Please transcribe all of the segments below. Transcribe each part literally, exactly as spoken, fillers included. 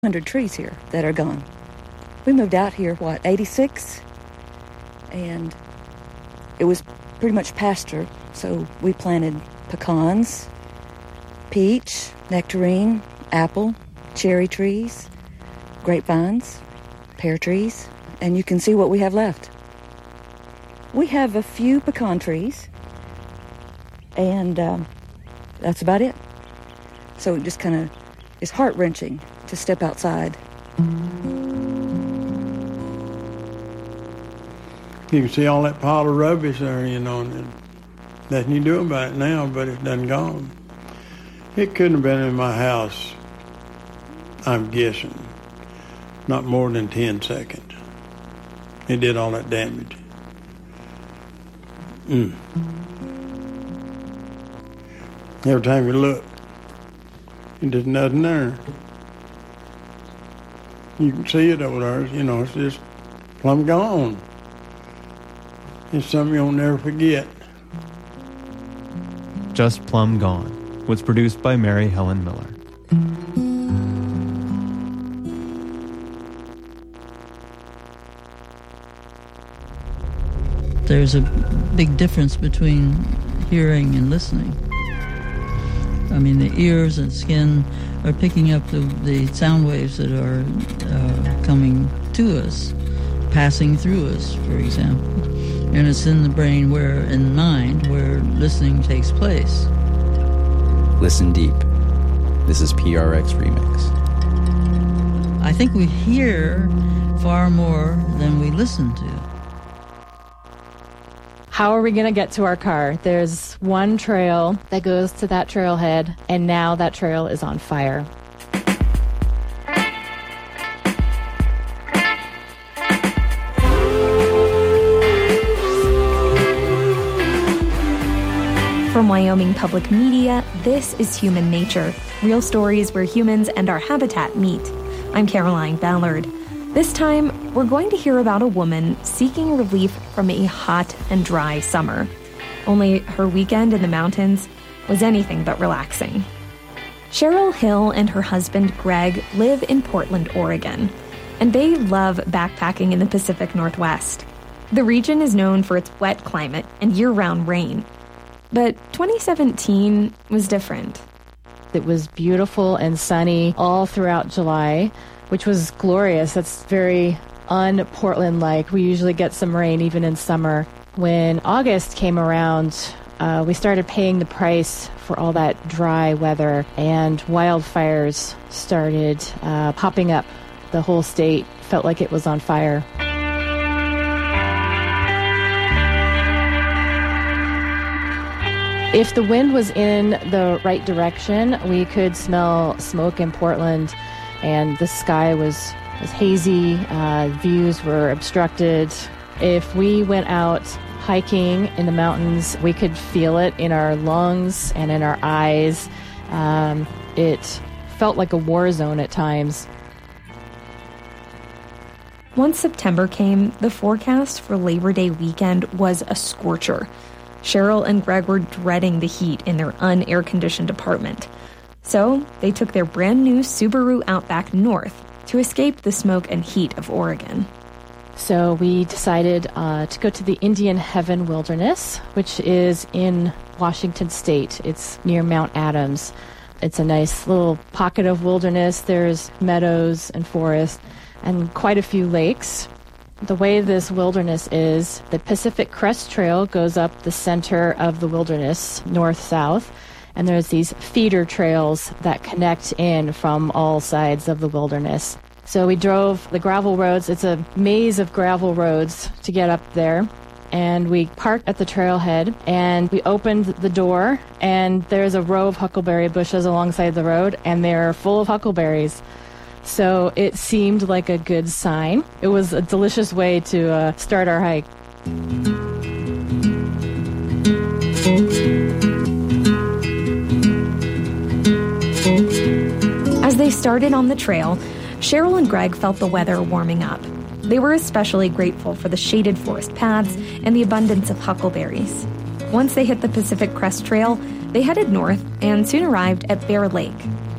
hundred trees here that are gone. We moved out here, what, eighty-six? And it was pretty much pasture, so we planted pecans, peach, nectarine, apple, cherry trees, grapevines, pear trees, and you can see what we have left. We have a few pecan trees, and um, that's about it. So it just kind of is heart-wrenching to step outside. You can see all that pile of rubbish there, you know, and nothing you do about it now, but it's done gone. It couldn't have been in my house, I'm guessing, not more than ten seconds. It did all that damage. Mm. Every time you look, there's nothing there. You can see it over there, you know, it's just plumb gone. It's something you'll never forget. Just Plumb Gone was produced by Mary Helen Miller. There's a big difference between hearing and listening. I mean, the ears and skin are picking up the, the sound waves that are uh, coming to us, passing through us, for example. And it's in the brain where, in the mind, where listening takes place. Listen deep. This is P R X Remix. I think we hear far more than we listen to. How are we going to get to our car? There's one trail that goes to that trailhead, and now that trail is on fire. From Wyoming Public Media, this is Human Nature, real stories where humans and our habitat meet. I'm Caroline Ballard. This time, we're going to hear about a woman seeking relief from a hot and dry summer. Only her weekend in the mountains was anything but relaxing. Cheryl Hill and her husband Greg live in Portland, Oregon, and they love backpacking in the Pacific Northwest. The region is known for its wet climate and year-round rain. But twenty seventeen was different. It was beautiful and sunny all throughout July, which was glorious. That's very un-Portland-like. We usually get some rain even in summer. When August came around, uh, we started paying the price for all that dry weather, and wildfires started uh, popping up. The whole state felt like it was on fire. If the wind was in the right direction, we could smell smoke in Portland, and the sky was, was hazy, uh, views were obstructed. If we went out hiking in the mountains, we could feel it in our lungs and in our eyes. Um, it felt like a war zone at times. Once September came, the forecast for Labor Day weekend was a scorcher. Cheryl and Greg were dreading the heat in their un-air-conditioned apartment. So they took their brand-new Subaru Outback north to escape the smoke and heat of Oregon. So we decided uh, to go to the Indian Heaven Wilderness, which is in Washington State. It's near Mount Adams. It's a nice little pocket of wilderness. There's meadows and forest and quite a few lakes. The way this wilderness is, the Pacific Crest Trail goes up the center of the wilderness, north-south, and there's these feeder trails that connect in from all sides of the wilderness. So we drove the gravel roads. It's a maze of gravel roads to get up there. And we parked at the trailhead, and we opened the door, and there's a row of huckleberry bushes alongside the road, and they're full of huckleberries. So it seemed like a good sign. It was a delicious way to uh, start our hike. As they started on the trail, Cheryl and Greg felt the weather warming up. They were especially grateful for the shaded forest paths and the abundance of huckleberries. Once they hit the Pacific Crest Trail, they headed north and soon arrived at Bear Lake.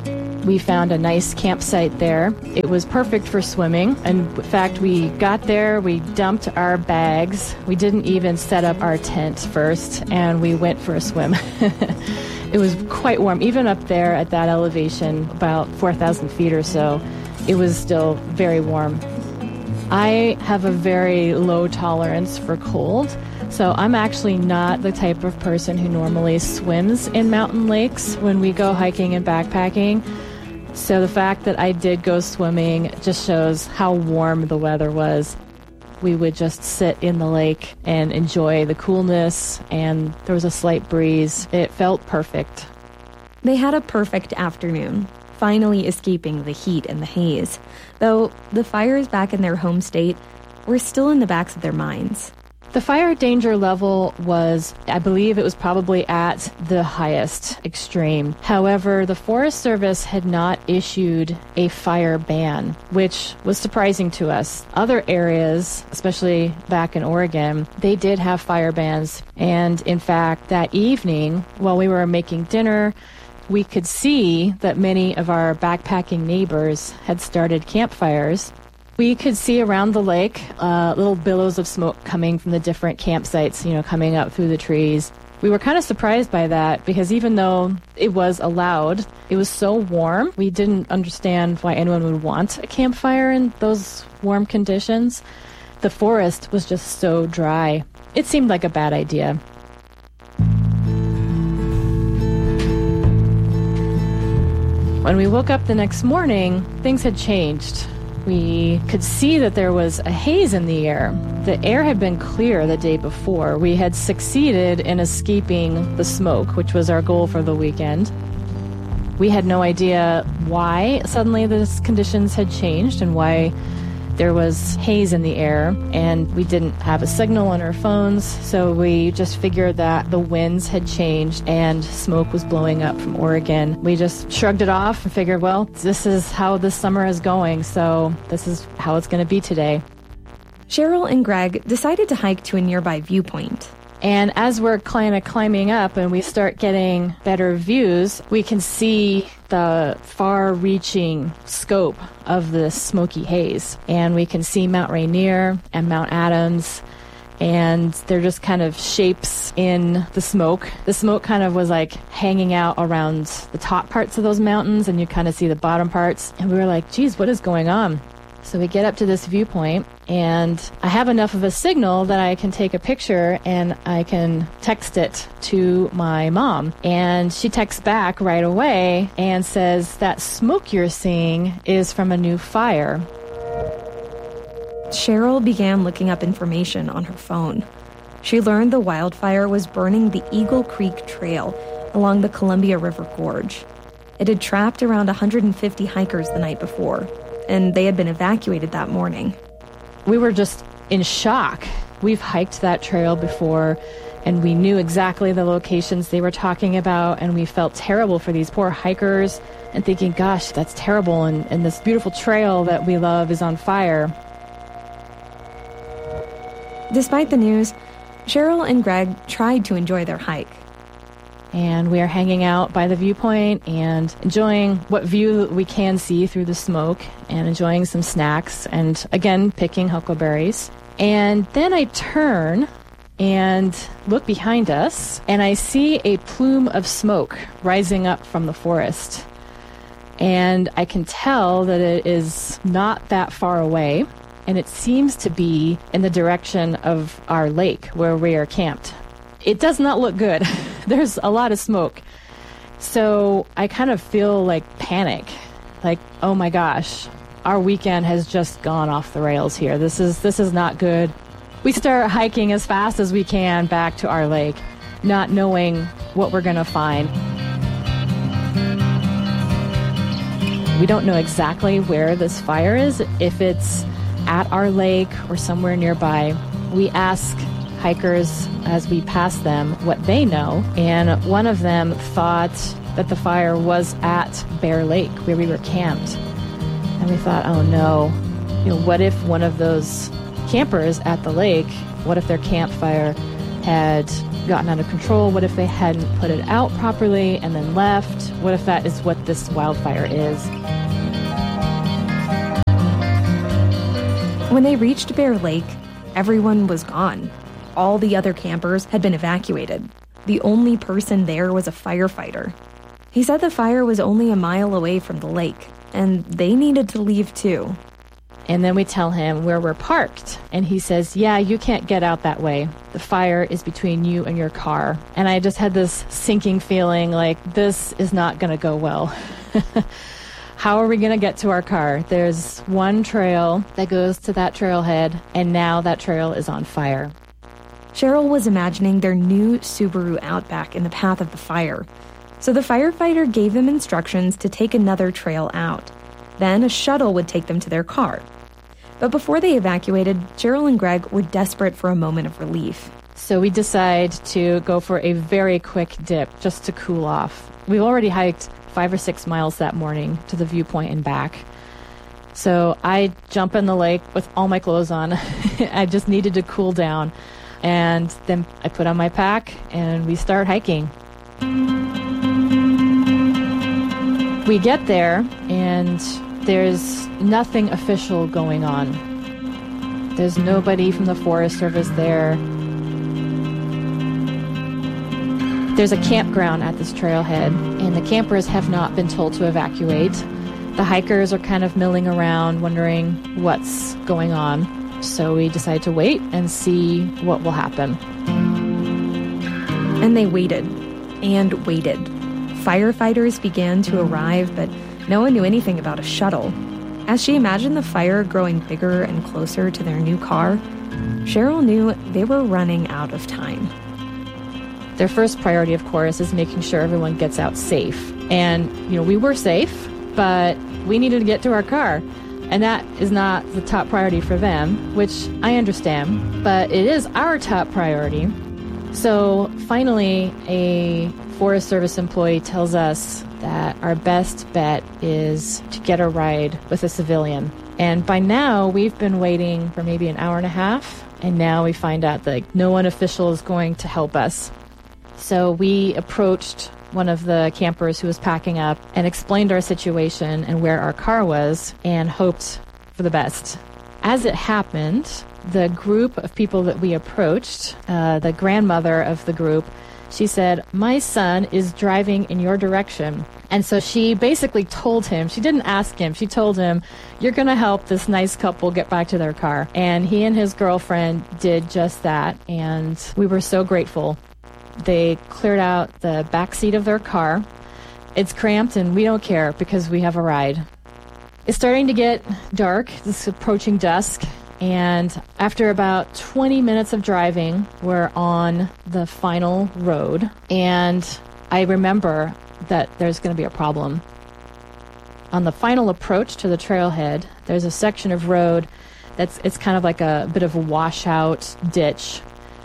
We found a nice campsite there. It was perfect for swimming. And in fact, we got there, we dumped our bags. We didn't even set up our tent first, and we went for a swim. It was quite warm. Even up there at that elevation, about four thousand feet or so, it was still very warm. I have a very low tolerance for cold, so I'm actually not the type of person who normally swims in mountain lakes when we go hiking and backpacking. So the fact that I did go swimming just shows how warm the weather was. We would just sit in the lake and enjoy the coolness, and there was a slight breeze. It felt perfect. They had a perfect afternoon, finally escaping the heat and the haze, though the fires back in their home state were still in the backs of their minds. The fire danger level was, I believe it was probably at the highest extreme. However, the Forest Service had not issued a fire ban, which was surprising to us. Other areas, especially back in Oregon, they did have fire bans. And in fact, that evening, while we were making dinner, we could see that many of our backpacking neighbors had started campfires. We could see around the lake uh, little billows of smoke coming from the different campsites, you know, coming up through the trees. We were kind of surprised by that because even though it was allowed, it was so warm. We didn't understand why anyone would want a campfire in those warm conditions. The forest was just so dry. It seemed like a bad idea. When we woke up the next morning, things had changed. We could see that there was a haze in the air. The air had been clear the day before. We had succeeded in escaping the smoke, which was our goal for the weekend. We had no idea why suddenly the conditions had changed and why there was haze in the air, and we didn't have a signal on our phones, so we just figured that the winds had changed and smoke was blowing up from Oregon. We just shrugged it off and figured, well, this is how this summer is going, so this is how it's going to be today. Cheryl and Greg decided to hike to a nearby viewpoint. And as we're kind of climbing up and we start getting better views, we can see the far-reaching scope of this smoky haze. And we can see Mount Rainier and Mount Adams, and they're just kind of shapes in the smoke. The smoke kind of was like hanging out around the top parts of those mountains, and you kind of see the bottom parts. And we were like, geez, what is going on? So we get up to this viewpoint, and I have enough of a signal that I can take a picture and I can text it to my mom. And she texts back right away and says, that smoke you're seeing is from a new fire. Cheryl began looking up information on her phone. She learned the wildfire was burning the Eagle Creek Trail along the Columbia River Gorge. It had trapped around one hundred fifty hikers the night before, and they had been evacuated that morning. We were just in shock. We've hiked that trail before, and we knew exactly the locations they were talking about, and we felt terrible for these poor hikers and thinking, gosh, that's terrible, and, and this beautiful trail that we love is on fire. Despite the news, Cheryl and Greg tried to enjoy their hike. And we are hanging out by the viewpoint and enjoying what view we can see through the smoke and enjoying some snacks and, again, picking huckleberries. And then I turn and look behind us, and I see a plume of smoke rising up from the forest. And I can tell that it is not that far away, and it seems to be in the direction of our lake where we are camped. It does not look good. There's a lot of smoke. So I kind of feel like panic. Like, oh my gosh, our weekend has just gone off the rails here. This is this is not good. We start hiking as fast as we can back to our lake, not knowing what we're going to find. We don't know exactly where this fire is, if it's at our lake or somewhere nearby. We ask hikers as we pass them what they know, and one of them thought that the fire was at Bear Lake where we were camped. And we thought, oh no, you know, what if one of those campers at the lake, what if their campfire had gotten out of control? What if they hadn't put it out properly and then left? What if that is what this wildfire is? When they reached Bear Lake, everyone was gone. All the other campers had been evacuated. The only person there was a firefighter. He said the fire was only a mile away from the lake, and they needed to leave too. And then we tell him where we're parked. And he says, yeah, you can't get out that way. The fire is between you and your car. And I just had this sinking feeling like this is not going to go well. How are we going to get to our car? There's one trail that goes to that trailhead, and now that trail is on fire. Cheryl was imagining their new Subaru Outback in the path of the fire. So the firefighter gave them instructions to take another trail out. Then a shuttle would take them to their car. But before they evacuated, Cheryl and Greg were desperate for a moment of relief. So we decide to go for a very quick dip just to cool off. We've already hiked five or six miles that morning to the viewpoint and back. So I jump in the lake with all my clothes on. I just needed to cool down. And then I put on my pack and we start hiking. We get there and there's nothing official going on. There's nobody from the Forest Service there. There's a campground at this trailhead, and the campers have not been told to evacuate. The hikers are kind of milling around, wondering what's going on. So we decide to wait and see what will happen. And they waited and waited. Firefighters began to arrive, but no one knew anything about a shuttle. As she imagined the fire growing bigger and closer to their new car, Cheryl knew they were running out of time. Their first priority, of course, is making sure everyone gets out safe. And, you know, we were safe, but we needed to get to our car. And that is not the top priority for them, which I understand, but it is our top priority. So finally, a Forest Service employee tells us that our best bet is to get a ride with a civilian. And by now, we've been waiting for maybe an hour and a half, and now we find out that no one official is going to help us. So we approached one of the campers who was packing up and explained our situation and where our car was and hoped for the best. As it happened, the group of people that we approached, uh, the grandmother of the group, she said, my son is driving in your direction. And so she basically told him, she didn't ask him, she told him, you're going to help this nice couple get back to their car. And he and his girlfriend did just that, and we were so grateful. They cleared out the back seat of their car. It's cramped, and we don't care because we have a ride. It's starting to get dark. It's approaching dusk. And after about twenty minutes of driving, we're on the final road. And I remember that there's going to be a problem. On the final approach to the trailhead, there's a section of road that's it's kind of like a bit of a washout ditch.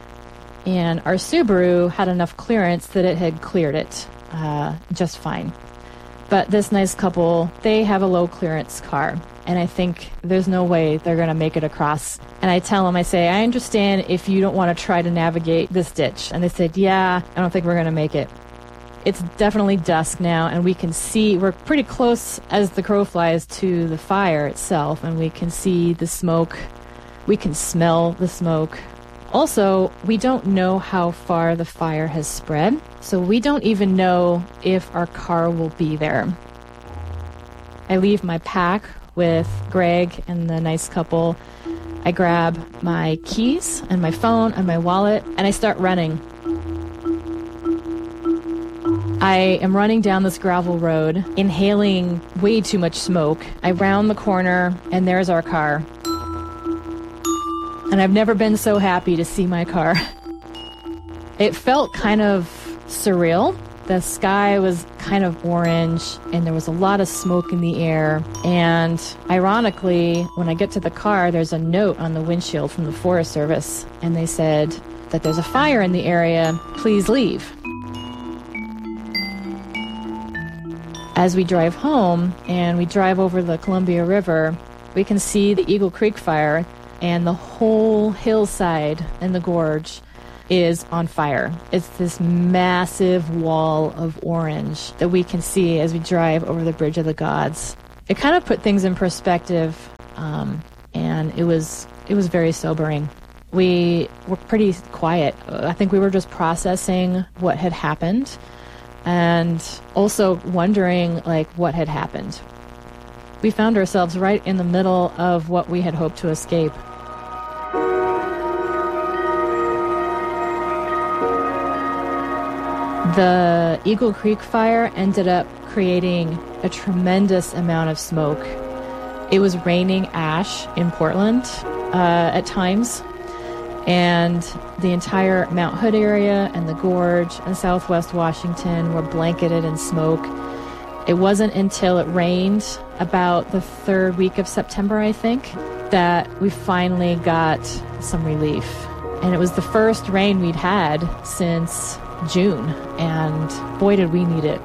And our Subaru had enough clearance that it had cleared it uh, just fine. But this nice couple, they have a low clearance car. And I think there's no way they're going to make it across. And I tell them, I say, I understand if you don't want to try to navigate this ditch. And they said, yeah, I don't think we're going to make it. It's definitely dusk now, and we can see, we're pretty close as the crow flies to the fire itself, and we can see the smoke. We can smell the smoke. Also, we don't know how far the fire has spread, so we don't even know if our car will be there. I leave my pack with Greg and the nice couple. I grab my keys and my phone and my wallet, and I start running. I am running down this gravel road, inhaling way too much smoke. I round the corner, and there's our car. And I've never been so happy to see my car. It felt kind of surreal. The sky was kind of orange, and there was a lot of smoke in the air. And ironically, when I get to the car, there's a note on the windshield from the Forest Service. And they said that there's a fire in the area. Please leave. As we drive home and we drive over the Columbia River, we can see the Eagle Creek fire and the whole hillside and the gorge. is on fire. It's this massive wall of orange that we can see as we drive over the Bridge of the Gods. It kind of put things in perspective, um, and it was it was very sobering. We were pretty quiet. I think we were just processing what had happened and also wondering, like, what had happened. We found ourselves right in the middle of what we had hoped to escape. The Eagle Creek fire ended up creating a tremendous amount of smoke. It was raining ash in Portland uh, at times, and the entire Mount Hood area and the gorge and southwest Washington were blanketed in smoke. It wasn't until it rained about the third week of September, I think, that we finally got some relief. And it was the first rain we'd had since June, and boy, did we need it.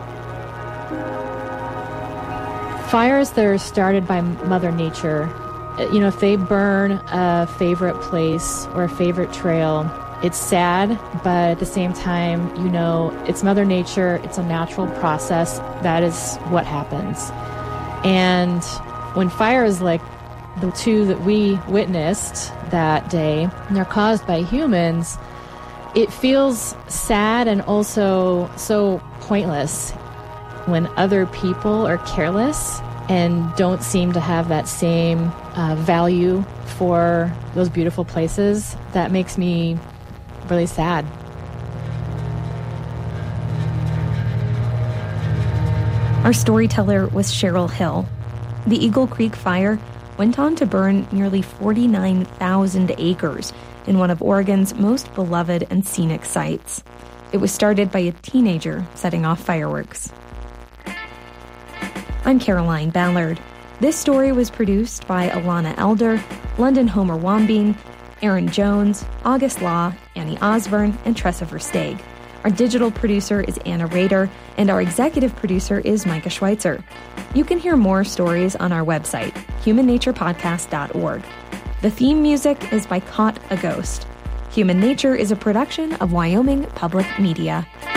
Fires that are started by Mother Nature, you know, if they burn a favorite place or a favorite trail, it's sad, but at the same time, you know, it's Mother Nature, it's a natural process, that is what happens. And when fires like the two that we witnessed that day, and they're caused by humans, it feels sad and also so pointless when other people are careless and don't seem to have that same uh, value for those beautiful places. That makes me really sad. Our storyteller was Cheryl Hill. The Eagle Creek fire went on to burn nearly forty-nine thousand acres in one of Oregon's most beloved and scenic sites. It was started by a teenager setting off fireworks. I'm Caroline Ballard. This story was produced by Alana Elder, London Homer Wambine, Aaron Jones, August Law, Annie Osborne, and Tressa Versteeg. Our digital producer is Anna Rader, and our executive producer is Micah Schweitzer. You can hear more stories on our website, human nature podcast dot org. The theme music is by Caught a Ghost. Human Nature is a production of Wyoming Public Media.